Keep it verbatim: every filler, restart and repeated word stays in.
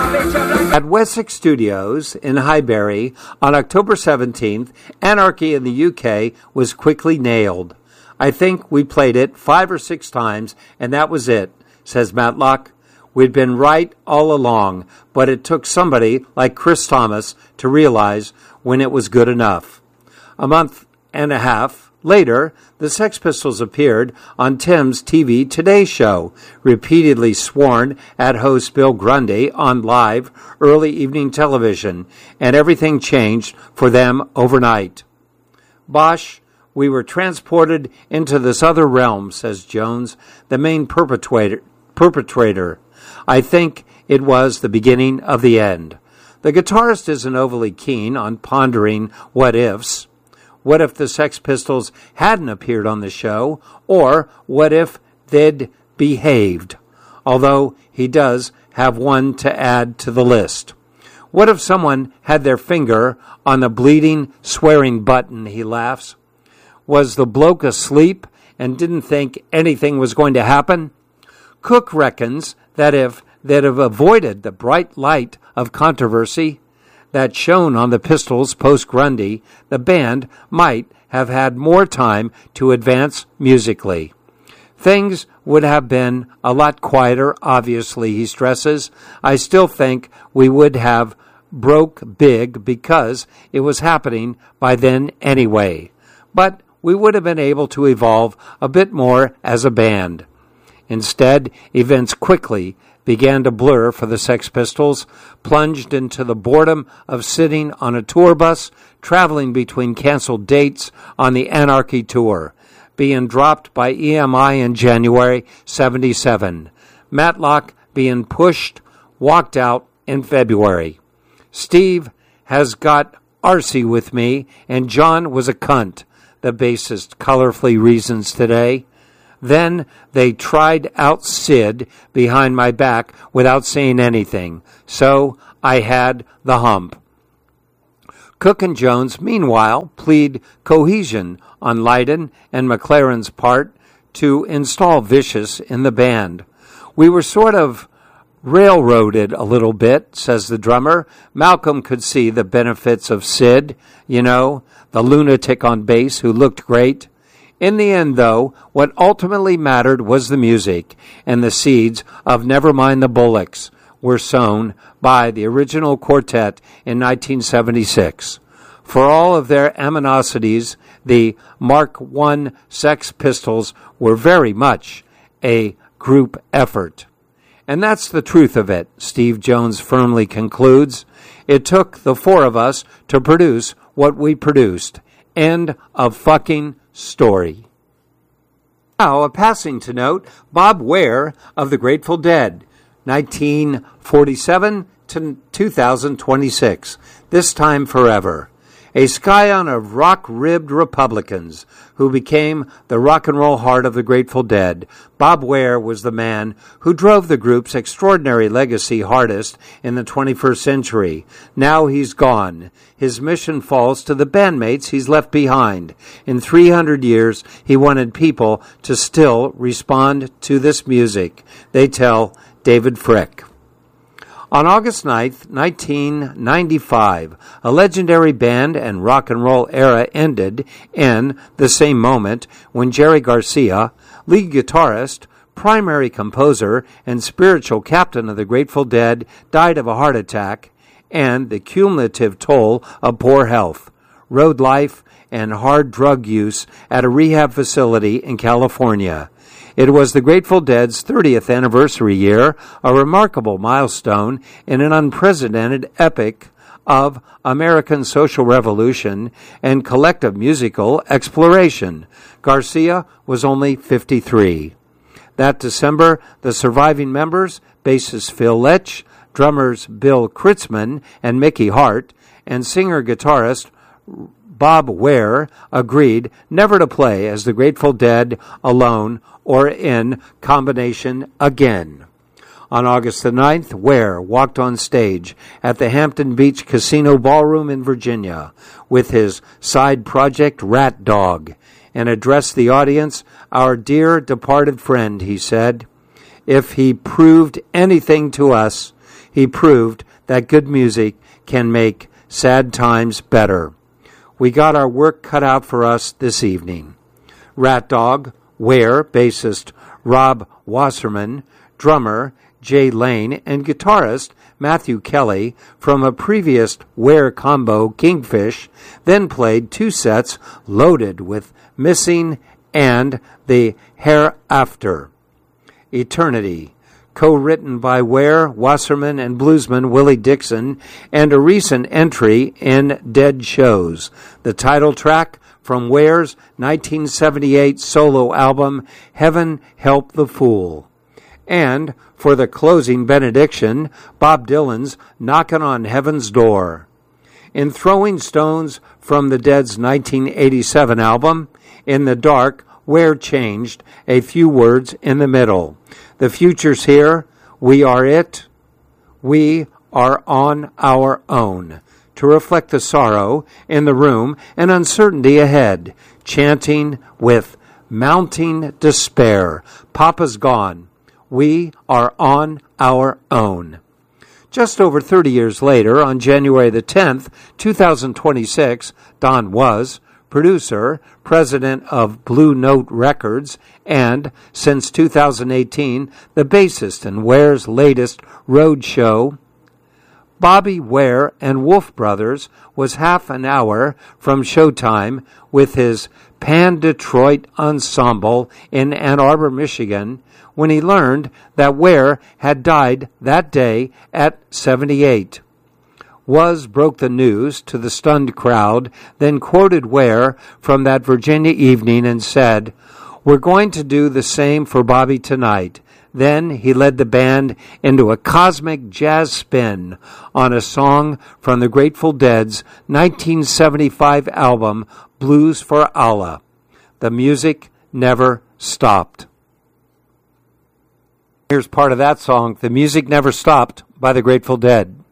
At Wessex Studios in Highbury on October seventeenth, Anarchy in the U K was quickly nailed. I think we played it five or six times, and that was it, says Matlock. We'd been right all along, but it took somebody like Chris Thomas to realize when it was good enough. A month and a half later, the Sex Pistols appeared on Tim's T V Today show, repeatedly sworn at host Bill Grundy on live early evening television, and everything changed for them overnight. Bosh, we were transported into this other realm, says Jones, the main perpetrator. perpetrator. I think it was the beginning of the end. The guitarist isn't overly keen on pondering what-ifs. What if the Sex Pistols hadn't appeared on the show? Or what if they'd behaved? Although he does have one to add to the list. What if someone had their finger on the bleeding, swearing button, he laughs. Was the bloke asleep and didn't think anything was going to happen? Cook reckons that if they'd have avoided the bright light of controversy that shone on the Pistols post-Grundy, the band might have had more time to advance musically. Things would have been a lot quieter, obviously, he stresses. I still think we would have broke big because it was happening by then anyway. But we would have been able to evolve a bit more as a band. Instead, events quickly began to blur for the Sex Pistols, plunged into the boredom of sitting on a tour bus, traveling between canceled dates on the Anarchy tour, being dropped by E M I in January seventy-seven, Matlock being pushed, walked out in February. Steve has got R C with me, and John was a cunt, the bassist colorfully reasons today. Then they tried out Sid behind my back without saying anything, so I had the hump. Cook and Jones, meanwhile, plead cohesion on Lydon and McLaren's part to install Vicious in the band. We were sort of railroaded a little bit, says the drummer. Malcolm could see the benefits of Sid, you know, the lunatic on bass who looked great. In the end, though, what ultimately mattered was the music, and the seeds of Nevermind the Bollocks were sown by the original quartet in nineteen seventy-six. For all of their animosities, the Mark One Sex Pistols were very much a group effort. And that's the truth of it, Steve Jones firmly concludes. It took the four of us to produce what we produced. End of fucking story. Now, a passing to note, Bob Weir of the Grateful Dead, nineteen forty-seven to two thousand twenty-six, this time forever. A scion of rock-ribbed Republicans who became the rock and roll heart of the Grateful Dead, Bob Weir was the man who drove the group's extraordinary legacy hardest in the twenty-first century. Now he's gone. His mission falls to the bandmates he's left behind. In three hundred years, he wanted people to still respond to this music. They tell David Frick. On August ninth, nineteen ninety-five, a legendary band and rock and roll era ended in the same moment when Jerry Garcia, lead guitarist, primary composer, and spiritual captain of the Grateful Dead, died of a heart attack, and the cumulative toll of poor health, road life, and hard drug use at a rehab facility in California. It was the Grateful Dead's thirtieth anniversary year, a remarkable milestone in an unprecedented epic of American social revolution and collective musical exploration. Garcia was only fifty-three. That December, the surviving members, bassist Phil Leach, drummers Bill Kritzman and Mickey Hart, and singer-guitarist Bob Weir agreed never to play as the Grateful Dead alone or in combination again. On August the ninth, Weir walked on stage at the Hampton Beach Casino Ballroom in Virginia with his side project Rat Dog and addressed the audience. Our dear departed friend, he said, if he proved anything to us, he proved that good music can make sad times better. We got our work cut out for us this evening. Rat Dog, Where bassist Rob Wasserman, drummer Jay Lane, and guitarist Matthew Kelly from a previous Where combo, Kingfish, then played two sets loaded with Missing and The Hereafter. Eternity, co-written by Where, Wasserman, and bluesman Willie Dixon, and a recent entry in Dead Shows. The title track from Where's nineteen seventy-eight solo album, Heaven Help the Fool. And for the closing benediction, Bob Dylan's Knockin' on Heaven's Door. In Throwing Stones from the Dead's nineteen eighty-seven album, In the Dark, Where changed a few words in the middle. The future's here, we are it, we are on our own, to reflect the sorrow in the room and uncertainty ahead, chanting with mounting despair, Papa's gone, we are on our own. Just over thirty years later, on January the tenth, two thousand twenty-six, Don Was, producer, president of Blue Note Records, and, since two thousand eighteen, the bassist in Ware's latest road show, Bobby Ware and Wolf Brothers was half an hour from showtime with his Pan Detroit Ensemble in Ann Arbor, Michigan, when he learned that Ware had died that day at seventy-eight. Was broke the news to the stunned crowd, then quoted Ware from that Virginia evening and said, "We're going to do the same for Bobby tonight." Then he led the band into a cosmic jazz spin on a song from the Grateful Dead's nineteen seventy-five album, Blues for Allah. The music never stopped. Here's part of that song, The Music Never Stopped, by the Grateful Dead.